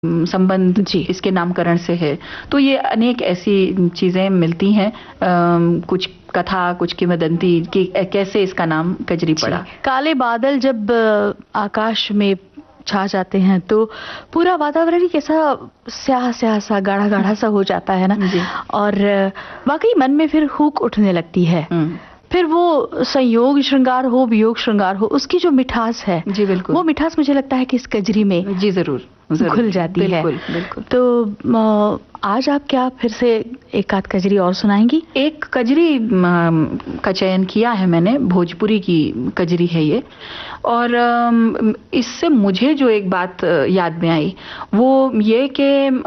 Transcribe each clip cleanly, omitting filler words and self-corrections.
संबंध जी इसके नामकरण से है। तो ये अनेक ऐसी चीजें मिलती हैं, कुछ कथा, कुछ किंवदंती कि कैसे इसका नाम कजरी पड़ा। काले बादल जब आकाश में छा जाते हैं तो पूरा वातावरण ही कैसा स्याह स्याह सा, गाढ़ा गाढ़ा सा हो जाता है ना, और वाकई मन में फिर हूक उठने लगती है। फिर वो संयोग श्रृंगार हो, वियोग श्रृंगार हो, उसकी जो मिठास है, जी बिल्कुल, वो मिठास मुझे लगता है कि इस कजरी में जी जरूर घुल जाती है। बिल्कुल। तो आज आप क्या फिर से एक आध कजरी और सुनाएंगी? एक कजरी का चयन किया है मैंने, भोजपुरी की कजरी है ये, और इससे मुझे जो एक बात याद में आई वो ये कि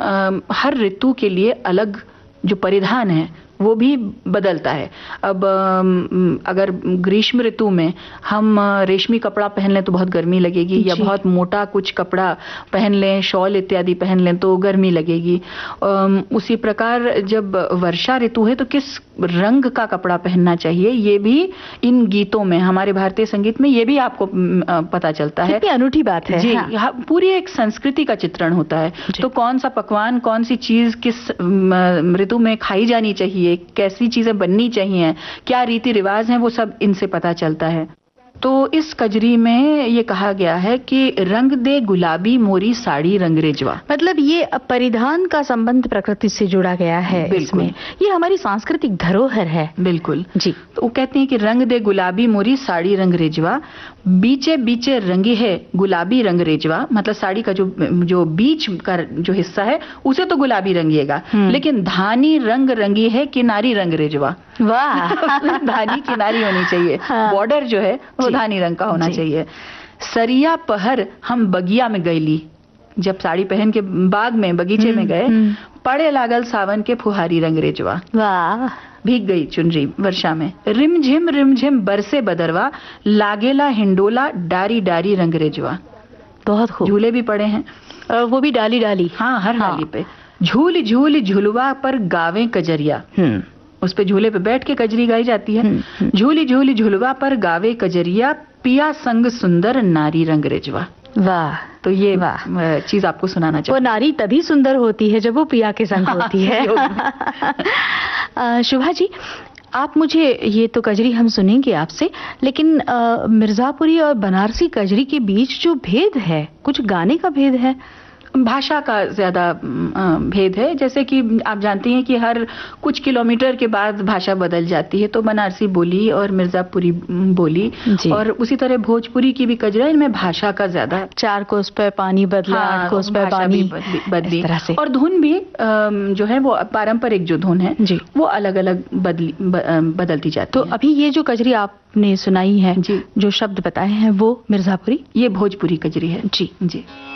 हर ऋतु के लिए अलग जो परिधान है वो भी बदलता है। अब अगर ग्रीष्म ऋतु में हम रेशमी कपड़ा पहन लें तो बहुत गर्मी लगेगी, या बहुत मोटा कुछ कपड़ा पहन लें, शॉल इत्यादि पहन लें तो गर्मी लगेगी। उसी प्रकार जब वर्षा ऋतु है तो किस रंग का कपड़ा पहनना चाहिए, ये भी इन गीतों में, हमारे भारतीय संगीत में ये भी आपको पता चलता है। कितनी अनूठी बात है। जी हाँ। पूरी एक संस्कृति का चित्रण होता है। तो कौन सा पकवान, कौन सी चीज किस ऋतु में खाई जानी चाहिए, कैसी चीजें बननी चाहिए, क्या रीति रिवाज हैं, वो सब इनसे पता चलता है। तो इस कजरी में ये कहा गया है कि रंग दे गुलाबी मोरी साड़ी रंगरेजवा, मतलब ये परिधान का संबंध प्रकृति से जुड़ा गया है इसमें। ये हमारी सांस्कृतिक धरोहर है। बिल्कुल जी। तो वो कहते हैं कि रंग दे गुलाबी मोरी साड़ी रंगरेजवा, बीचे बीचे रंगी है गुलाबी रंगरेजवा, मतलब साड़ी का जो बीच का जो हिस्सा है उसे तो गुलाबी रंगिएगा, लेकिन धानी रंग रंगी है किनारी रंगरेजवा। वाह धानी किनारी होनी चाहिए। बॉर्डर जो है वो धानी रंग का होना चाहिए। सरिया पहर हम बगिया में गईली, जब साड़ी पहन के बाग में, बगीचे में गए, पड़े लागल सावन के फुहारी रंगरेजवा। वाह। भीग गई चुनरी वर्षा में, रिमझिम बरसे बदरवा, लागेला हिंडोला डारी डारी रंगरेजवा। बहुत खूब। झूले भी पड़े हैं, वो भी डाली डाली। हाँ, हर डाली पे। झूल झूल झुलवा पर गावे कजरिया, उस पे झूले पे बैठ के कजरी गाई जाती है। झूली झूली झुलवा पर गावे कजरिया, पिया संग सुंदर नारी रंगरेजवा। वाह। तो ये चीज आपको सुनाना चाहिए। वो नारी तभी सुंदर होती है जब वो पिया के संग होती है। शुभा जी, आप मुझे, ये तो कजरी हम सुनेंगे आपसे, लेकिन मिर्जापुरी और बनारसी कजरी के बीच जो भेद है, कुछ गाने का भेद है, भाषा का ज्यादा भेद है। जैसे कि आप जानती हैं कि हर कुछ किलोमीटर के बाद भाषा बदल जाती है, तो बनारसी बोली और मिर्जापुरी बोली, और उसी तरह भोजपुरी की भी कजरा, इनमें भाषा का ज्यादा, 4 कोस पे पानी बदला, 8 कोस पे पानी बदली, और धुन भी जो है वो पारंपरिक जो धुन है जी, वो अलग अलग बदलती जाती है। तो अभी ये जो कजरी आपने सुनाई है जी, जो शब्द बताए हैं, वो मिर्जापुरी, ये भोजपुरी कजरी है। जी।